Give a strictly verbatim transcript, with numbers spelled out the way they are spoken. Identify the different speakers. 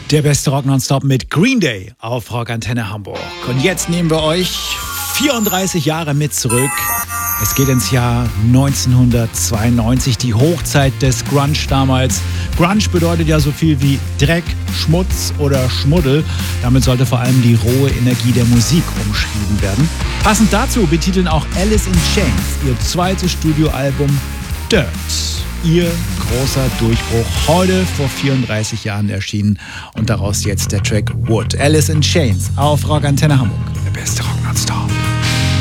Speaker 1: Der beste Rock nonstop mit Green Day auf Rock Antenne Hamburg. Und jetzt nehmen wir euch vierunddreißig Jahre mit zurück. Es geht ins Jahr neunzehnhundertzweiundneunzig, die Hochzeit des Grunge damals. Grunge bedeutet ja so viel wie Dreck, Schmutz oder Schmuddel. Damit sollte vor allem die rohe Energie der Musik umschrieben werden. Passend dazu betiteln auch Alice in Chains ihr zweites Studioalbum Dirt. Ihr großer Durchbruch, heute vor vierunddreißig Jahren erschienen und daraus jetzt der Track Wood. Alice in Chains auf Rock Antenne Hamburg. Der beste Rock nonstop.